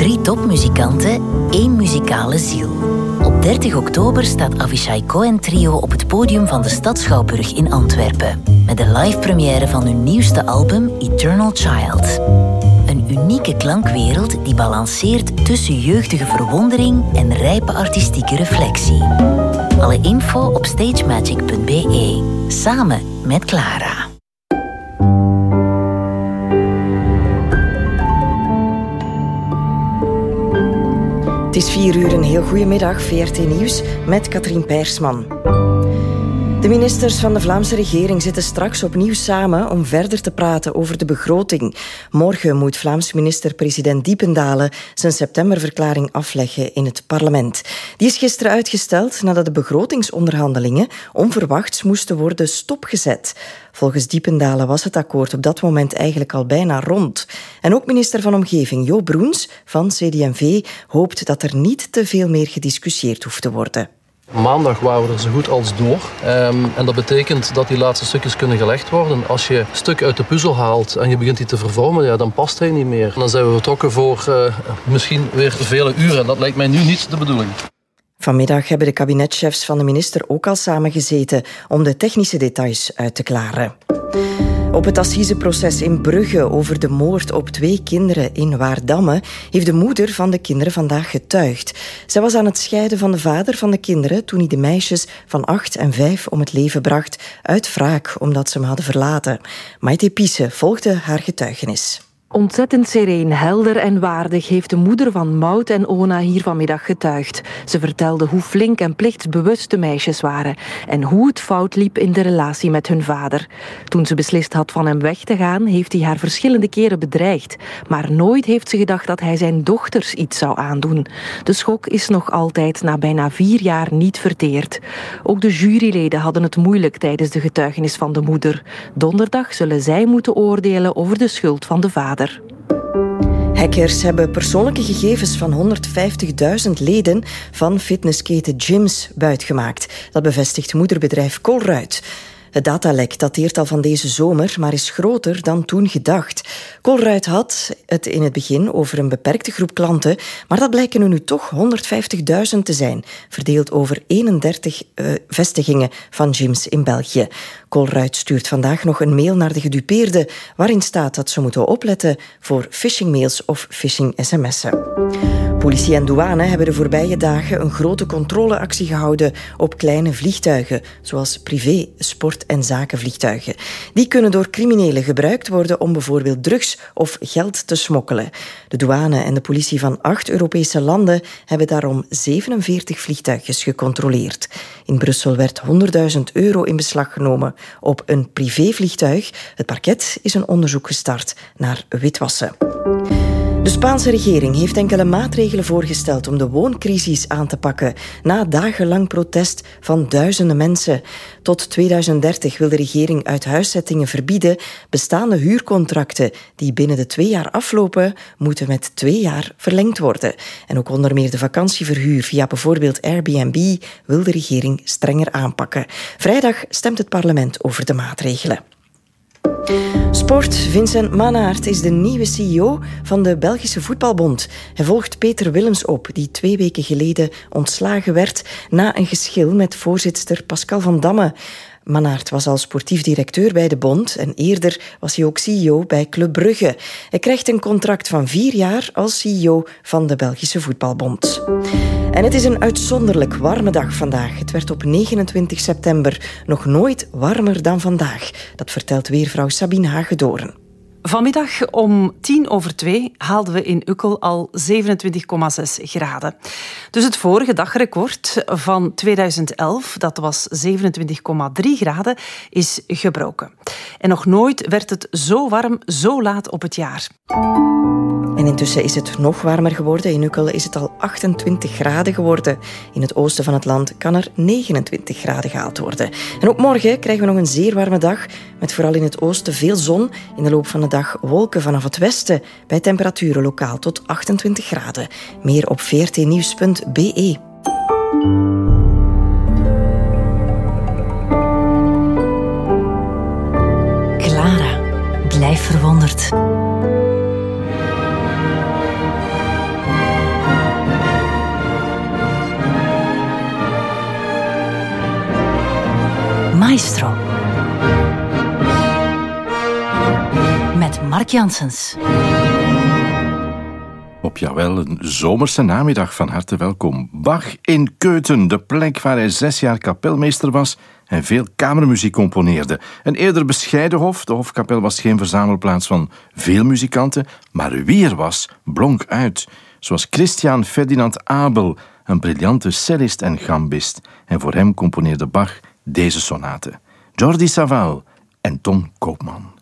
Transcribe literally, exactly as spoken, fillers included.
Drie topmuzikanten, één muzikale ziel. Op dertig oktober staat Avishai Cohen Trio op het podium van de Stadsschouwburg in Antwerpen. Met de live première van hun nieuwste album Eternal Child. Een unieke klankwereld die balanceert tussen jeugdige verwondering en rijpe artistieke reflectie. Alle info op stagemagic punt b e. Samen met Clara. Het is vier uur, een heel goede middag, V R T Nieuws met Katrien Peirsman. De ministers van de Vlaamse regering zitten straks opnieuw samen om verder te praten over de begroting. Morgen moet Vlaams minister-president Diependalen zijn septemberverklaring afleggen in het parlement. Die is gisteren uitgesteld nadat de begrotingsonderhandelingen onverwachts moesten worden stopgezet. Volgens Diependalen was het akkoord op dat moment eigenlijk al bijna rond. En ook minister van Omgeving Jo Broens van C D en V hoopt dat er niet te veel meer gediscussieerd hoeft te worden. Maandag waren we er zo goed als door. Um, en dat betekent dat die laatste stukjes kunnen gelegd worden. Als je een stuk uit de puzzel haalt en je begint die te vervormen, ja, dan past hij niet meer. Dan zijn we vertrokken voor uh, misschien weer vele uren. En dat lijkt mij nu niet de bedoeling. Vanmiddag hebben de kabinetchefs van de minister ook al samengezeten om de technische details uit te klaren. Op het assiseproces in Brugge over de moord op twee kinderen in Waardamme heeft de moeder van de kinderen vandaag getuigd. Zij was aan het scheiden van de vader van de kinderen toen hij de meisjes van acht en vijf om het leven bracht uit wraak omdat ze hem hadden verlaten. Maite Piesse volgde haar getuigenis. Ontzettend sereen, helder en waardig heeft de moeder van Maud en Ona hier vanmiddag getuigd. Ze vertelde hoe flink en plichtsbewust de meisjes waren en hoe het fout liep in de relatie met hun vader. Toen ze beslist had van hem weg te gaan, heeft hij haar verschillende keren bedreigd. Maar nooit heeft ze gedacht dat hij zijn dochters iets zou aandoen. De schok is nog altijd na bijna vier jaar niet verteerd. Ook de juryleden hadden het moeilijk tijdens de getuigenis van de moeder. Donderdag zullen zij moeten oordelen over de schuld van de vader. Hackers hebben persoonlijke gegevens van honderdvijftigduizend leden van fitnessketen Gyms buitgemaakt. Dat bevestigt moederbedrijf Colruyt. Het datalek dateert al van deze zomer, maar is groter dan toen gedacht. Colruyt had het in het begin over een beperkte groep klanten, maar dat blijken er nu toch honderdvijftigduizend te zijn, verdeeld over eenendertig uh, vestigingen van gyms in België. Colruyt stuurt vandaag nog een mail naar de gedupeerden, waarin staat dat ze moeten opletten voor phishingmails of phishing-sms'en. Politie en douane hebben de voorbije dagen een grote controleactie gehouden op kleine vliegtuigen, zoals privé, sport- en zakenvliegtuigen. Die kunnen door criminelen gebruikt worden om bijvoorbeeld drugs of geld te smokkelen. De douane en de politie van acht Europese landen hebben daarom zevenenveertig vliegtuigjes gecontroleerd. In Brussel werd honderdduizend euro in beslag genomen op een privévliegtuig. Het parket is een onderzoek gestart naar witwassen. De Spaanse regering heeft enkele maatregelen voorgesteld om de wooncrisis aan te pakken na dagenlang protest van duizenden mensen. Tot tweeduizend dertig wil de regering uithuiszettingen verbieden. Bestaande huurcontracten die binnen de twee jaar aflopen, moeten met twee jaar verlengd worden. En ook onder meer de vakantieverhuur via bijvoorbeeld Airbnb wil de regering strenger aanpakken. Vrijdag stemt het parlement over de maatregelen. Sport. Vincent Mannaert is de nieuwe C E O van de Belgische Voetbalbond. Hij volgt Peter Willems op, die twee weken geleden ontslagen werd na een geschil met voorzitster Pascal van Damme. Mannaert was al sportief directeur bij de bond en eerder was hij ook C E O bij Club Brugge. Hij krijgt een contract van vier jaar als C E O van de Belgische Voetbalbond. En het is een uitzonderlijk warme dag vandaag. Het werd op negenentwintig september nog nooit warmer dan vandaag. Dat vertelt weervrouw Sabine Hagedoorn. Vanmiddag om tien over twee haalden we in Ukkel al zevenentwintig komma zes graden. Dus het vorige dagrecord van tweeduizend elf, dat was zevenentwintig komma drie graden, is gebroken. En nog nooit werd het zo warm, zo laat op het jaar. En intussen is het nog warmer geworden. In Ukkel is het al achtentwintig graden geworden. In het oosten van het land kan er negenentwintig graden gehaald worden. En ook morgen krijgen we nog een zeer warme dag, met vooral in het oosten veel zon. In de loop van de dag wolken vanaf het westen, bij temperaturen lokaal tot achtentwintig graden. Meer op v r t nieuws punt b e. Clara, blijf verwonderd. Mark Janssens. Op jawel, een zomerse namiddag, van harte welkom. Bach in Köthen, de plek waar hij zes jaar kapelmeester was en veel kamermuziek componeerde. Een eerder bescheiden hof. De hofkapel was geen verzamelplaats van veel muzikanten, maar wie er was, blonk uit. Zoals Christian Ferdinand Abel, een briljante cellist en gambist. En voor hem componeerde Bach deze sonate. Jordi Savall en Ton Koopman.